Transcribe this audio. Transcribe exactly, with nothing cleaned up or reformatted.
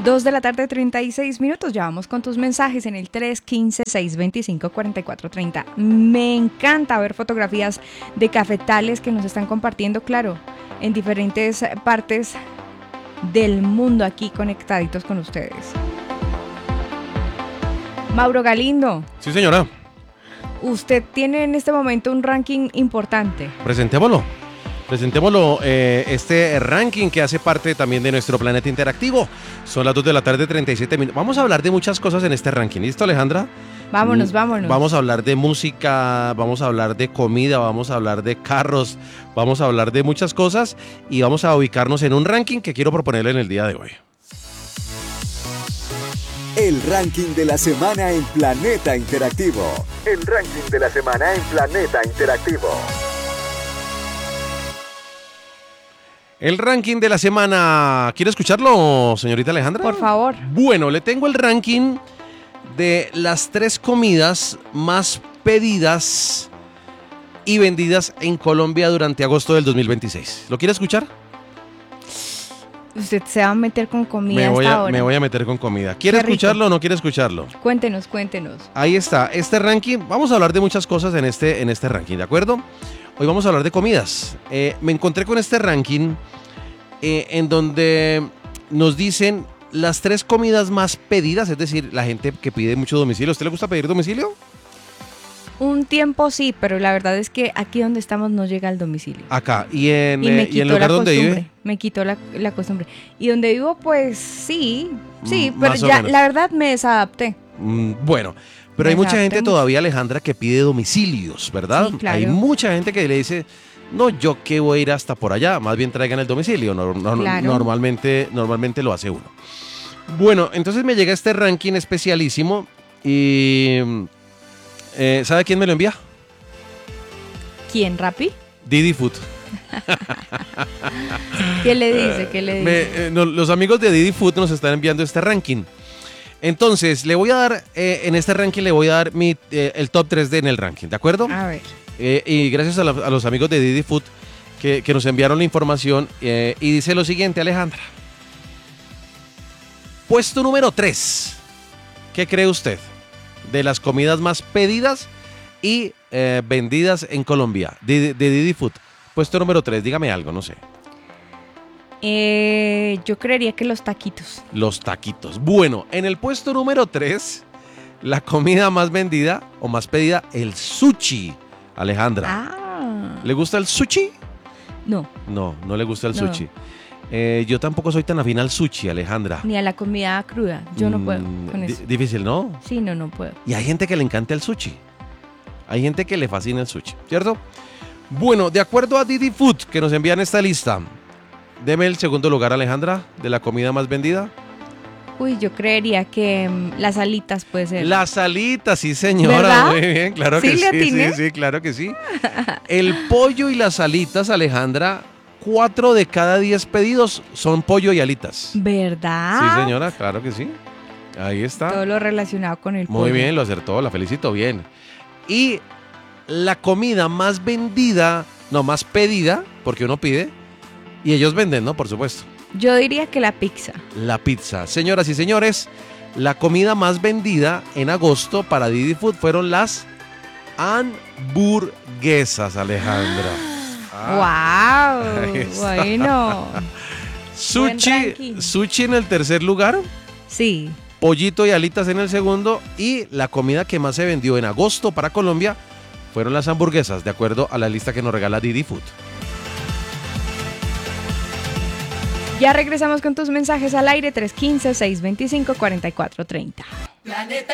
dos de la tarde, treinta y seis minutos. Ya vamos con tus mensajes en el tres uno cinco, seis dos cinco, cuatro cuatro tres cero. Me encanta ver fotografías de cafetales que nos están compartiendo, claro, en diferentes partes del mundo aquí conectaditos con ustedes. Mauro Galindo. Sí, señora. Usted tiene en este momento un ranking importante. Presentémoslo. Presentémoslo, eh, este ranking que hace parte también de nuestro planeta interactivo. Son las dos de la tarde, treinta y siete minutos. Vamos a hablar de muchas cosas en este ranking. ¿Listo, Alejandra? Vámonos, vámonos. Vamos a hablar de música, vamos a hablar de comida, vamos a hablar de carros, vamos a hablar de muchas cosas y vamos a ubicarnos en un ranking que quiero proponerle en el día de hoy. El ranking de la semana en Planeta Interactivo. El ranking de la semana en Planeta Interactivo. El ranking de la semana. ¿Quiere escucharlo, señorita Alejandra? Por favor. Bueno, le tengo el ranking de las tres comidas más pedidas y vendidas en Colombia durante agosto del dos mil veintiséis. ¿Lo quiere escuchar? Usted se va a meter con comida Me voy, hasta a, ahora. me voy a meter con comida. ¿Quiere Qué rico. escucharlo o no quiere escucharlo? Cuéntenos, cuéntenos. Ahí está, este ranking. Vamos a hablar de muchas cosas en este, en este ranking, ¿de acuerdo? Hoy vamos a hablar de comidas. Eh, me encontré con este ranking eh, en donde nos dicen las tres comidas más pedidas, es decir, la gente que pide mucho domicilio. ¿A usted le gusta pedir domicilio? Un tiempo sí, pero la verdad es que aquí donde estamos no llega al domicilio. Acá. ¿Y en, Y me eh, ¿y en el quitó la lugar donde costumbre. vive? Me quitó la, la costumbre. Y donde vivo, pues sí, sí, Mm, pero más o ya menos. la verdad me desadapté. Mm, bueno, pero Me hay mucha adapté gente mucho. todavía, Alejandra, que pide domicilios, ¿verdad? Sí, claro. Hay mucha gente que le dice, no, yo que voy a ir hasta por allá, más bien traigan el domicilio. No- no- Claro. normalmente, normalmente lo hace uno. Bueno, entonces me llega este ranking especialísimo y eh, ¿sabe quién me lo envía? ¿Quién, Rappi? Didi Food. ¿Qué le dice? ¿Qué le dice? Me- eh, no, los amigos de Didi Food nos están enviando este ranking. Entonces, le voy a dar, eh, en este ranking le voy a dar mi, eh, el top tres de en el ranking, ¿de acuerdo? A ver. Eh, y gracias a, la- a los amigos de Didi Food que, que nos enviaron la información eh, y dice lo siguiente, Alejandra. Puesto número tres. ¿Qué cree usted de las comidas más pedidas y eh, vendidas en Colombia de, de Didi Food? Puesto número tres, dígame algo, no sé. Eh, yo creería que los taquitos. Los taquitos. Bueno, en el puesto número tres, la comida más vendida o más pedida, el sushi, Alejandra. Ah. ¿Le gusta el sushi? No, No, no le gusta el No. sushi. Eh, yo tampoco soy tan afín al sushi, Alejandra. ni a la comida cruda. Yo no puedo Mm, con di- eso. Difícil, ¿no? Sí, no, no puedo. Y hay gente que le encanta el sushi. Hay gente que le fascina el sushi, ¿cierto? Bueno, de acuerdo a Didi Food, que nos envían esta lista, deme el segundo lugar, Alejandra, de la comida más vendida. Uy, yo creería que mm, las alitas puede ser. Las alitas, sí, señora. ¿Verdad? Muy bien, claro ¿Sí que le sí, atiné? sí, sí, claro que sí. El pollo y las alitas, Alejandra, cuatro de cada diez pedidos son pollo y alitas. ¿Verdad? Sí, señora, claro que sí. Ahí está. Todo lo relacionado con el Muy pollo. bien, lo acertó, la felicito, bien. Y la comida más vendida, no, más pedida, porque uno pide, y ellos venden, ¿no? Por supuesto. Yo diría que la pizza. La pizza. Señoras y señores, la comida más vendida en agosto para Didi Food fueron las hamburguesas, Alejandra. Ah, ¡Wow! ahí está. Bueno. Buen Sushi, ranking. sushi en el tercer lugar, Sí. pollito y alitas en el segundo, y la comida que más se vendió en agosto para Colombia fueron las hamburguesas, de acuerdo a la lista que nos regala Didi Food. Ya regresamos con tus mensajes al aire tres uno cinco, seis dos cinco, cuatro cuatro tres cero.